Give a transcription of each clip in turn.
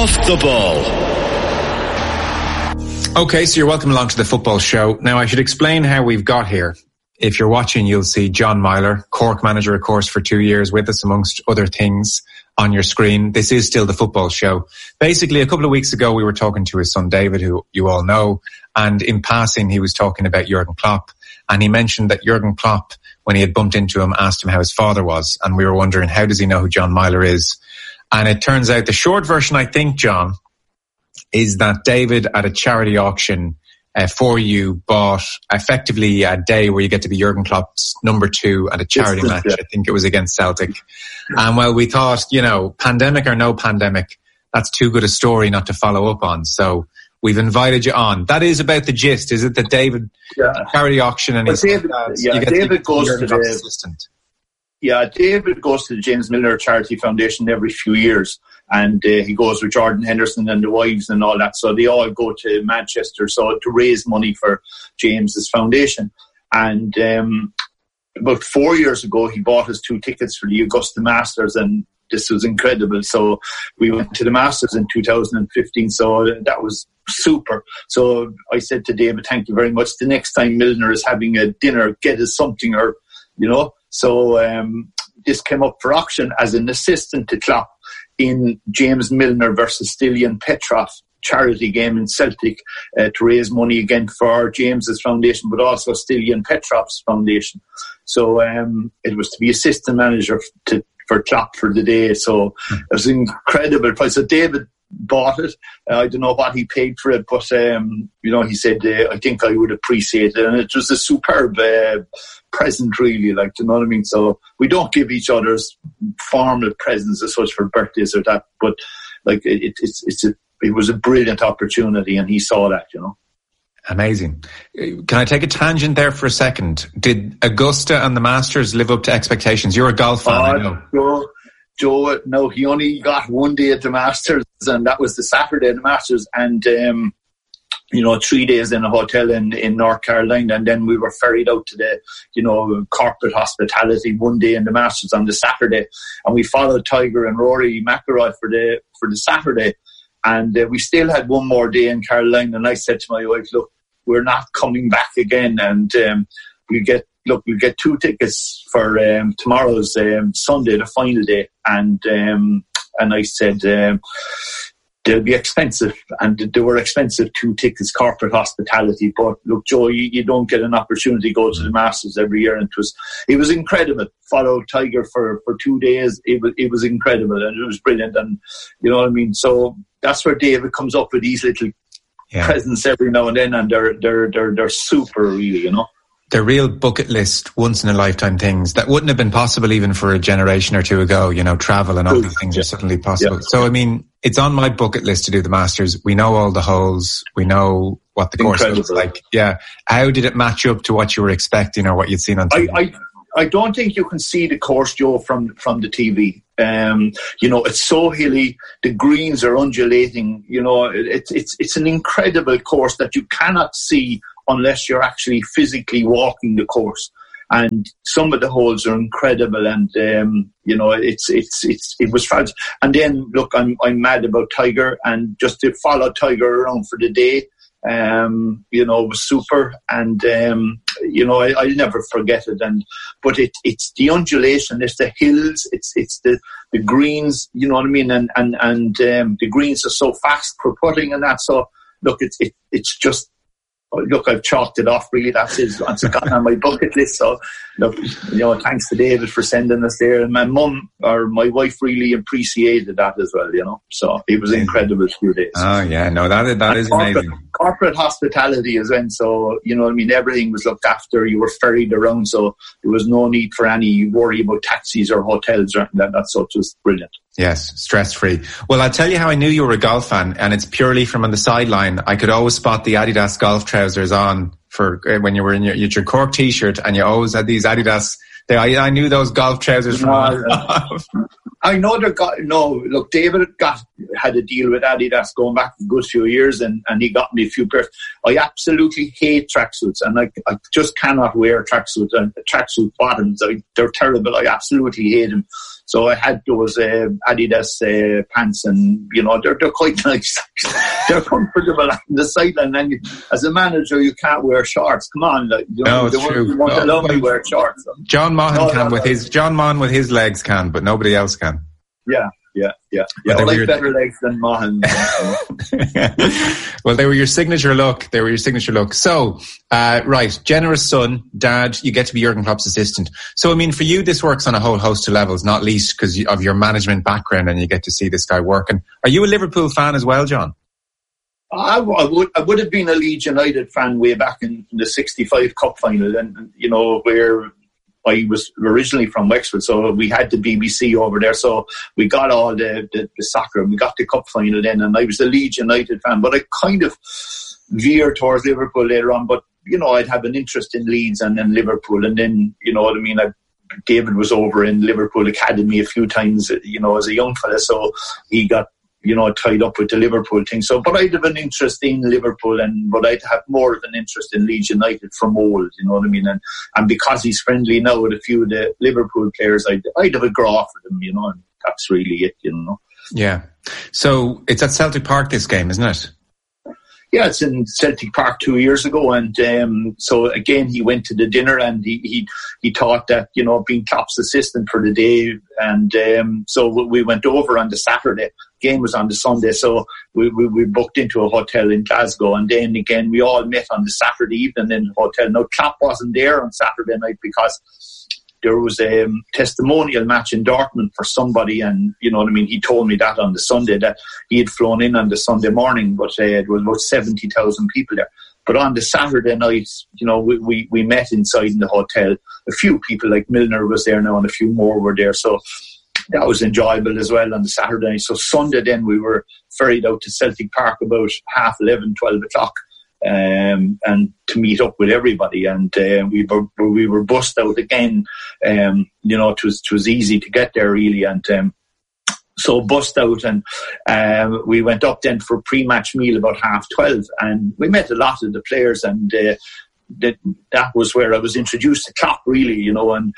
Off the Ball. Okay, so you're welcome along to the football show. Now, I should explain how we've got here. If you're watching, you'll see John Myler, Cork manager, of course, for 2 years with us, amongst other things, on your screen. This is still the football show. Basically, a couple of weeks ago, we were talking to his son, David, who you all know, and in passing, he was talking about Jurgen Klopp, and he mentioned that Jurgen Klopp, when he had bumped into him, asked him how his father was, and we were wondering, how does he know who John Myler is? And it turns out the short version, I think, John, is that David at a charity auction for you bought effectively a day where you get to be Jurgen Klopp's number 2 at a charity match. I think it was against Celtic. And well, we thought, pandemic or no pandemic, that's too good a story not to follow up on. So we've invited you on. That is about the gist, is it? That David, charity auction, and David goes to the assistant. Yeah, David goes to the James Milner Charity Foundation every few years, and he goes with Jordan Henderson and the wives and all that. So they all go to Manchester to raise money for James's foundation. And about 4 years ago, he bought us 2 tickets for the Augusta Masters, and this was incredible. So we went to the Masters in 2015, so that was super. So I said to David, thank you very much. The next time Milner is having a dinner, get us something, or, So this came up for auction as an assistant to Klopp in James Milner versus Stiliyan Petrov charity game in Celtic to raise money again for James's foundation, but also Stiliyan Petrov's foundation. So it was to be assistant manager for Klopp for the day. So it was an incredible price. So David bought it. I don't know what he paid for it, but he said, I think I would appreciate it. And it was a superb present, really, you know what I mean? So we don't give each other's formal presents as such for birthdays or that, but it was a brilliant opportunity, and he saw that, Amazing. Can I take a tangent there for a second? Did Augusta and the Masters live up to expectations? You're a golf fan, I know. Joe, no, he only got one day at the Masters, and that was the Saturday at the Masters, and 3 days in a hotel in North Carolina, and then we were ferried out to the corporate hospitality one day in the Masters on the Saturday, and we followed Tiger and Rory McIlroy for the Saturday, and we still had one more day in Carolina, and I said to my wife, look, we're not coming back again, and we'll get 2 tickets for tomorrow's Sunday, the final day, and I said they'll be expensive, and they were expensive, 2 tickets, corporate hospitality. But look, Joe, you don't get an opportunity to go to the Masters every year, and it was incredible. Followed Tiger for 2 days. It was incredible, and it was brilliant, and you know what I mean. So that's where David comes up with these little presents every now and then, and they're super, really, They're real bucket list, once in a lifetime things that wouldn't have been possible even for a generation or two ago. Travel and all these things are suddenly possible. Yeah. So, I mean, it's on my bucket list to do the Masters. We know all the holes. We know what the course looks like. Yeah. How did it match up to what you were expecting or what you'd seen on TV? I don't think you can see the course, Joe, from the TV. It's so hilly. The greens are undulating. It's an incredible course that you cannot see unless you're actually physically walking the course. And some of the holes are incredible, and it was fun. And then look, I'm mad about Tiger, and just to follow Tiger around for the day, was super. And I'll never forget it. But it's the undulation, it's the hills, it's the greens, you know what I mean, and the greens are so fast for putting and that. So look, it's just. Look, I've chalked it off, really. It's gone on my bucket list. So, look, thanks to David for sending us there. And my mum or my wife really appreciated that as well, So it was an incredible few days. Oh, yeah. No, that is amazing. Corporate hospitality as well. So, you know what I mean? Everything was looked after. You were ferried around. So there was no need for any worry about taxis or hotels or that sort. It was brilliant. Yes, stress-free. Well, I'll tell you how I knew you were a golf fan, and it's purely from on the sideline. I could always spot the Adidas golf trousers on for when you were in your Cork T-shirt, and you always had these Adidas. I knew those golf trousers from. I know look, David got had a deal with Adidas going back a good few years, and he got me a few pairs. I absolutely hate tracksuits, and I just cannot wear tracksuits and tracksuit bottoms. They're terrible. I absolutely hate them. So I had those Adidas pants, and they're quite nice. They're comfortable on the sideline, and as a manager, you can't wear shorts. Come on, no, it's true. You won't allow me to wear shorts. John Mahon John Mahon with his legs can, but nobody else can. Yeah. I like better legs than Mahon. Well, they were your signature look. So, right, generous son, dad, you get to be Jurgen Klopp's assistant. So, I mean, for you, this works on a whole host of levels, not least because of your management background, and you get to see this guy working. Are you a Liverpool fan as well, John? I would have been a Leeds United fan way back in the 65 Cup final, and where I was originally from Wexford, so we had the BBC over there, so we got all the soccer, and we got the cup final then, and I was a Leeds United fan, but I kind of veered towards Liverpool later on, but I'd have an interest in Leeds and then Liverpool, and then David was over in Liverpool Academy a few times, as a young fella, so he got tied up with the Liverpool thing. So, but I'd have an interest in Liverpool, but I'd have more of an interest in Leeds United from old, you know what I mean? And because he's friendly now with a few of the Liverpool players, I'd have a graw for them, and that's really it, Yeah. So it's at Celtic Park, this game, isn't it? Yeah, it's in Celtic Park 2 years ago, and so again he went to the dinner, and he thought that being Klopp's assistant for the day, and so we went over on the Saturday. Game was on the Sunday, so we booked into a hotel in Glasgow, and then again we all met on the Saturday evening in the hotel. Now Klopp wasn't there on Saturday night because there was a testimonial match in Dortmund for somebody, and he told me that on the Sunday, that he had flown in on the Sunday morning, but it was about 70,000 people there. But on the Saturday night, we met inside in the hotel. A few people like Milner was there now, and a few more were there, so that was enjoyable as well on the Saturday night. So Sunday then we were ferried out to Celtic Park about 11:30, 12 o'clock. And to meet up with everybody, and we were bussed out again. It was easy to get there really, and so bussed out, and we went up then for a pre-match meal about 12:30, and we met a lot of the players, and that was where I was introduced to Klopp really, and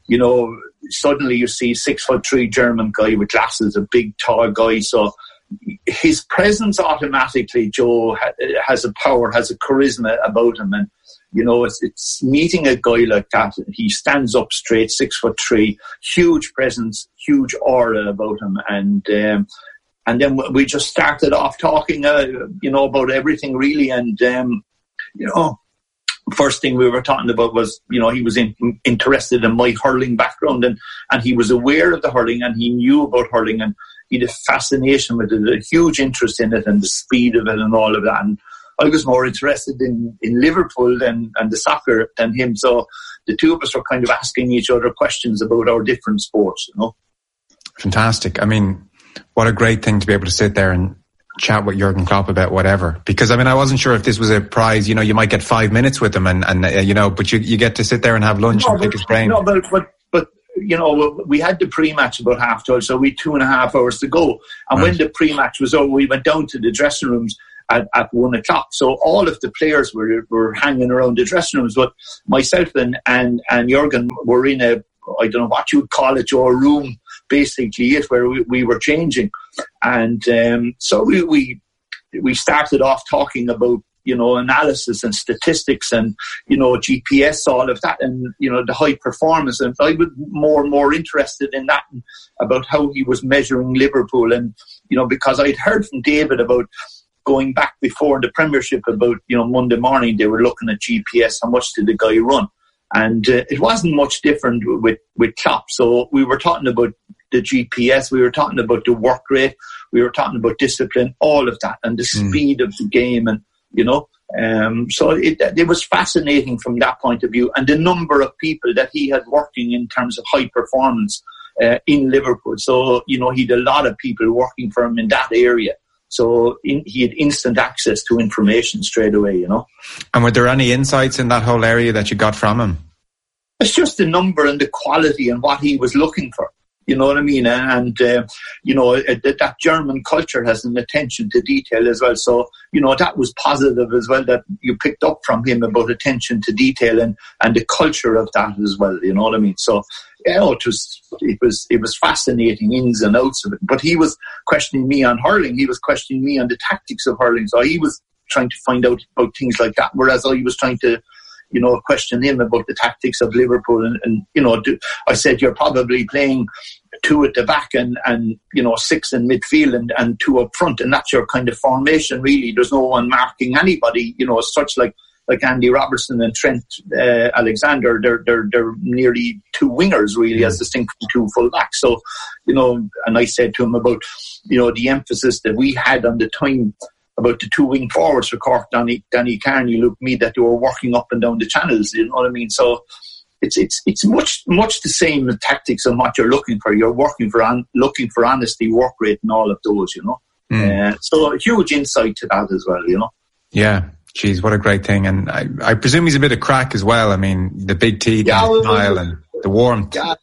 suddenly you see 6'3" German guy with glasses, a big tall guy, so his presence automatically, Joe, has a power, has a charisma about him, and it's meeting a guy like that. He stands up straight, 6'3", huge presence, huge aura about him, and then we just started off talking, about everything really, and first thing we were talking about was, he was interested in my hurling background, and he was aware of the hurling, and he knew about hurling, and he had a fascination with it, a huge interest in it, and the speed of it and all of that. And I was more interested in Liverpool and the soccer than him. So the two of us were kind of asking each other questions about our different sports, Fantastic. I mean, what a great thing to be able to sit there and chat with Jurgen Klopp about whatever. Because, I wasn't sure if this was a prize, you might get 5 minutes with him and but you get to sit there and have lunch and pick his brain. No, but we had the pre-match about 12:30, so we had 2.5 hours to go. And when the pre-match was over, we went down to the dressing rooms at 1 o'clock. So all of the players were hanging around the dressing rooms, but myself and Jurgen were in a, I don't know what you would call it, your room, basically, where we were changing. And so we started off talking about, analysis and statistics and, GPS, all of that, and, the high performance. And I was more interested in that, about how he was measuring Liverpool. And, because I'd heard from David about going back before the Premiership about, Monday morning, they were looking at GPS, how much did the guy run? And it wasn't much different with Klopp. So we were talking about the GPS, we were talking about the work rate, we were talking about discipline, all of that, and the speed of the game, and so it was fascinating from that point of view, and the number of people that he had working in terms of high performance in Liverpool. So he had a lot of people working for him in that area. So he had instant access to information straight away, And were there any insights in that whole area that you got from him? It's just the number and the quality and what he was looking for. You know what I mean? And, that German culture has an attention to detail as well. So, that was positive as well, that you picked up from him about attention to detail and the culture of that as well. You know what I mean? So, it was fascinating ins and outs of it. But he was questioning me on hurling. He was questioning me on the tactics of hurling. So he was trying to find out about things like that, whereas I was trying to question him about the tactics of Liverpool. And I said, you're probably playing 2 at the back and 6 in midfield and 2 up front. And that's your kind of formation, really. There's no one marking anybody, such like Andy Robertson and Trent Alexander. They're nearly 2 wingers, really, as distinct from 2 full backs. So, and I said to him about, the emphasis that we had on the time about the 2 wing forwards for Cork, Danny Carney, Luke Mead, that they were working up and down the channels, you know what I mean? So it's much the same tactics on what you're looking for. You're looking for honesty, work rate, and all of those, so a huge insight to that as well, Yeah, geez, what a great thing. And I presume he's a bit of crack as well. I mean, the big teeth and the smile and the warmth. Yeah,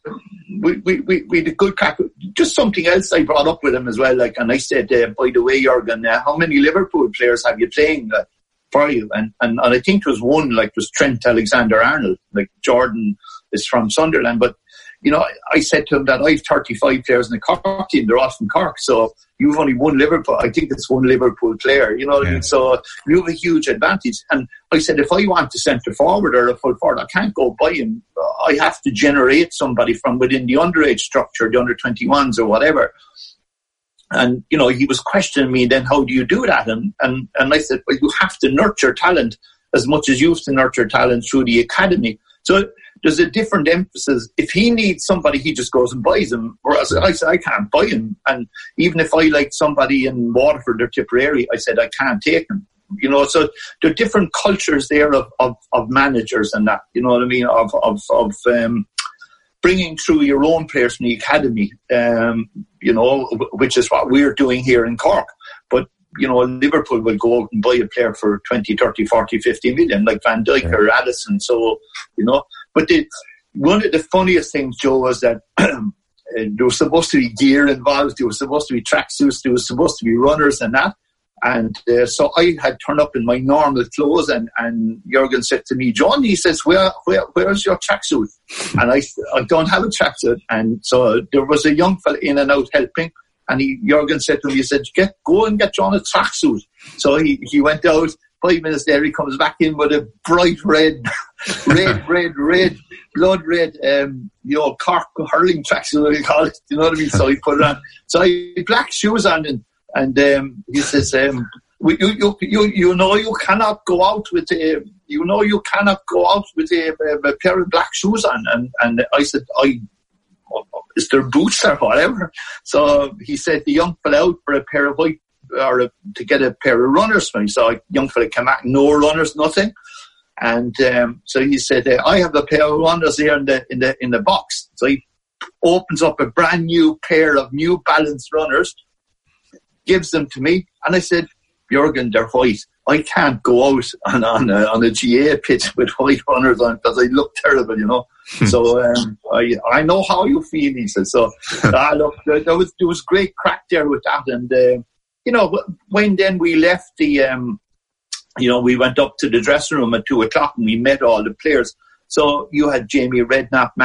we had a good crack. Just something else I brought up with him as well. And I said, by the way, Jurgen, how many Liverpool players have you playing for you? And I think there was one, was Trent Alexander-Arnold. Jordan is from Sunderland. But, I said to him that I have 35 players in the Cork team. They're all from Cork. So you've only one Liverpool. I think it's one Liverpool player. You know what I mean? So you have a huge advantage. And I said, if I want a centre forward or a full forward, I can't go buy him. I have to generate somebody from within the underage structure, the under-21s or whatever. And, he was questioning me then, how do you do that? And I said, well, you have to nurture talent as much as you have to nurture talent through the academy. So there's a different emphasis. If he needs somebody, he just goes and buys him. Whereas I said, I can't buy him. And even if I like somebody in Waterford or Tipperary, I said, I can't take him. So there are different cultures there of managers and that, you know what I mean, of bringing through your own players from the academy, which is what we're doing here in Cork. But, Liverpool will go out and buy a player for 20, 30, 40, 50 million, like Van Dijk or Addison. So, but one of the funniest things, Joe, was that there was supposed to be gear involved. There was supposed to be tracksuits. There was supposed to be runners and that. And so I had turned up in my normal clothes, and Jurgen said to me, John, he says, where's your tracksuit? And I don't have a tracksuit. And so there was a young fella in and out helping. And Jurgen said to me, he said, go and get John a tracksuit. So he went out. 5 minutes there, he comes back in with a bright red, blood red, Cork hurling tracksuit, we call it. You know what I mean? So he put it on. So he had black shoes on, and he says, you cannot go out with a pair of black shoes on. And I said, is there boots or whatever? So he said the young fella out for a pair of white, to get a pair of runners for me. So a young fella came back, no runners, nothing. And so he said, I have a pair of runners here in the box. So he opens up a brand new pair of New Balance runners, gives them to me, and I said, Jurgen, they're white. I can't go out on a GA pitch with white runners on because I look terrible, So I know how you feel, he said. So look, there was great crack there with that. And when then we left we went up to the dressing room at 2:00 and we met all the players. So you had Jamie Redknapp,